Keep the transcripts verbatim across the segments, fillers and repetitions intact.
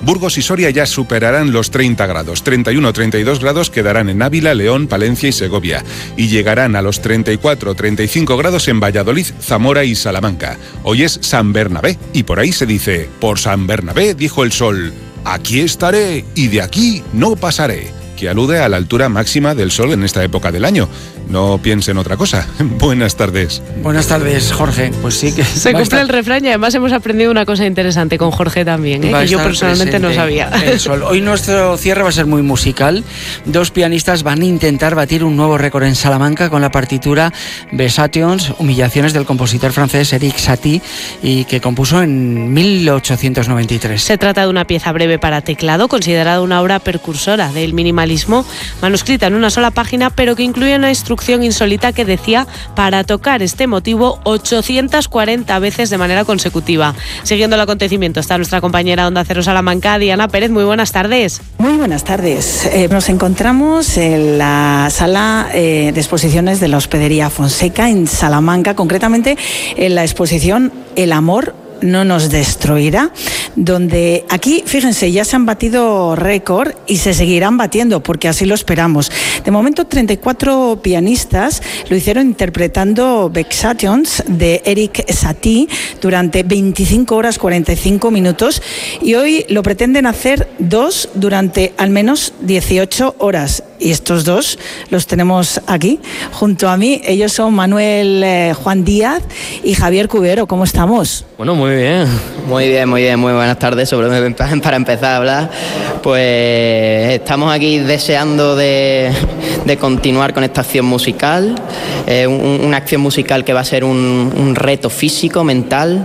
Burgos y Soria ya superarán los treinta grados. treinta y uno a treinta y dos grados quedarán en Ávila, León, Palencia y Segovia. Y llegarán a los treinta y cuatro a treinta y cinco grados en Valladolid, Zamora y Salamanca. Hoy es San Bernabé y por ahí se dice: por San Bernabé dijo el sol, aquí estaré y de aquí no pasaré, que alude a la altura máxima del sol en esta época del año. No piensen otra cosa. Buenas tardes. Buenas tardes, Jorge. Pues sí que se cumple estar... el refrán y además hemos aprendido una cosa interesante con Jorge también, ¿eh? que yo personalmente no sabía. El sol. Hoy nuestro cierre va a ser muy musical. Dos pianistas van a intentar batir un nuevo récord en Salamanca con la partitura Vexations, Humillaciones, del compositor francés Eric Satie, y que compuso en mil ochocientos noventa y tres. Se trata de una pieza breve para teclado, considerada una obra precursora del minimalismo, manuscrita en una sola página, pero que incluye una instrucción insólita que decía para tocar este motivo ochocientas cuarenta veces de manera consecutiva. Siguiendo el acontecimiento está nuestra compañera Onda Cero Salamanca, Diana Pérez. Muy buenas tardes. Muy buenas tardes. Eh, nos encontramos en la sala eh, de exposiciones de la Hospedería Fonseca en Salamanca, concretamente en la exposición El amor no nos destruirá, donde aquí, fíjense, ya se han batido récord y se seguirán batiendo, porque así lo esperamos. De momento, treinta y cuatro pianistas lo hicieron interpretando Vexations de Eric Satie durante veinticinco horas cuarenta y cinco minutos, y hoy lo pretenden hacer dos durante al menos dieciocho horas. Y estos dos los tenemos aquí junto a mí. Ellos son Manuel eh, Juan Díaz y Javier Cubero. ¿Cómo estamos? Bueno, muy bien. Muy bien, muy bien. Muy buenas tardes. Sobre, para empezar a hablar, pues estamos aquí deseando de, de continuar con esta acción musical. Eh, un, una acción musical que va a ser un, un reto físico, mental.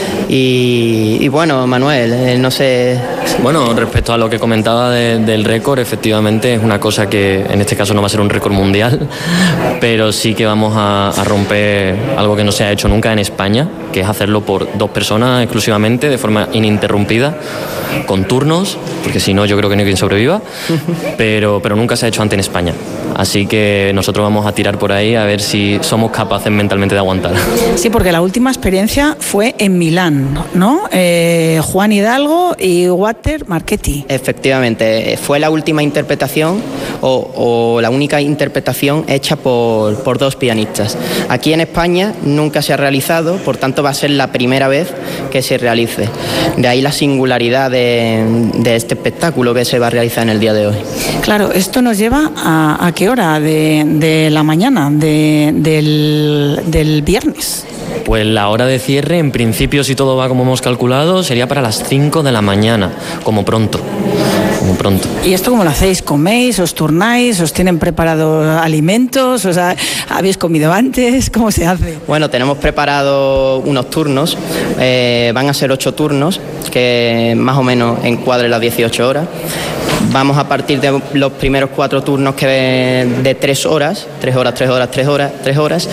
Y, y bueno, Manuel, eh, no sé... Bueno, respecto a lo que comentaba de, del récord, efectivamente es una cosa que en este caso no va a ser un récord mundial, pero sí que vamos a, a romper algo que no se ha hecho nunca en España, que es hacerlo por dos personas exclusivamente, de forma ininterrumpida, con turnos, porque si no yo creo que no hay quien sobreviva, pero, pero nunca se ha hecho antes en España. Así que nosotros vamos a tirar por ahí a ver si somos capaces mentalmente de aguantar. Sí, porque la última experiencia fue en Milán, ¿no? Eh, Juan Hidalgo y Walter Marchetti. Efectivamente, fue la última interpretación o, o la única interpretación hecha por, por dos pianistas. Aquí en España nunca se ha realizado, por tanto va a ser la primera vez que se realice. De ahí la singularidad de, de este espectáculo que se va a realizar en el día de hoy. Claro, esto nos lleva a, a qué hora de, de la mañana, de, del, del viernes. Pues la hora de cierre, en principio, si todo va como hemos calculado, sería para las cinco de la mañana, como pronto. Como pronto. ¿Y esto cómo lo hacéis? ¿Coméis? ¿Os turnáis? ¿Os tienen preparados alimentos? O sea, ¿habéis comido antes? ¿Cómo se hace? Bueno, tenemos preparado unos turnos. Eh, van a ser ocho turnos, que más o menos encuadren las dieciocho horas. Vamos a partir de los primeros cuatro turnos que de tres horas, tres horas, tres horas, tres horas, tres horas,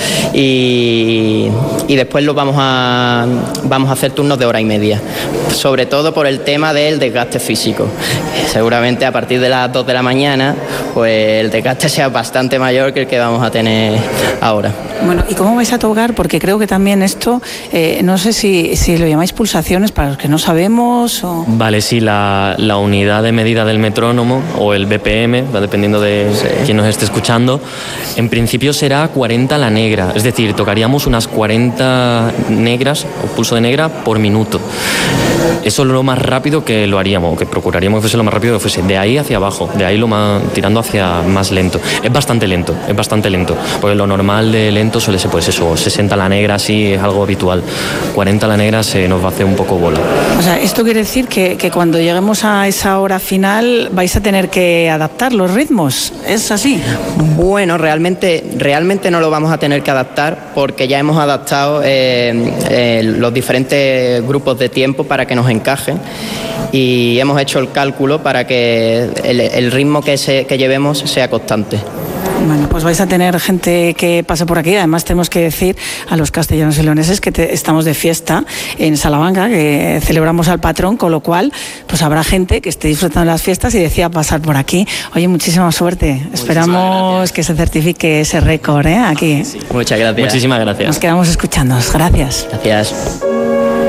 y, y después los vamos a vamos a hacer turnos de hora y media, sobre todo por el tema del desgaste físico. Seguramente a partir de las dos de la mañana, pues el desgaste sea bastante mayor que el que vamos a tener ahora. Bueno, ¿y cómo vais a tocar? Porque creo que también esto, eh, no sé si, si lo llamáis pulsaciones para los que no sabemos o... Vale, sí, la, la unidad de medida del metrónomo o el B P M, va dependiendo de sí. quién nos esté escuchando, en principio será cuarenta la negra, es decir, tocaríamos unas cuarenta negras o pulso de negra por minuto. Eso es lo más rápido que lo haríamos, que procuraríamos que fuese lo más rápido que fuese, de ahí hacia abajo, de ahí lo más, tirando hacia más lento. Es bastante lento, es bastante lento, porque lo normal de lento suele ser pues eso, sesenta la negra, sí, es algo habitual, cuarenta la negra se nos va a hacer un poco bola. O sea, esto quiere decir que, que cuando lleguemos a esa hora final vais a tener que adaptar los ritmos, ¿es así? Bueno, realmente, realmente no lo vamos a tener que adaptar, porque ya hemos adaptado eh, eh, los diferentes grupos de tiempo para que nos encajen, y hemos hecho el cálculo para que el, el ritmo que, se, que llevemos sea constante. Bueno, pues vais a tener gente que pase por aquí. Además tenemos que decir a los castellanos y leoneses que te, estamos de fiesta en Salamanca, que celebramos al patrón, con lo cual pues habrá gente que esté disfrutando de las fiestas y decida pasar por aquí. Oye, muchísima suerte. Muchísimas Esperamos gracias. Que se certifique ese récord, ¿eh? Aquí. Sí. Muchas gracias. Muchísimas gracias. Nos quedamos escuchándonos. Gracias. Gracias.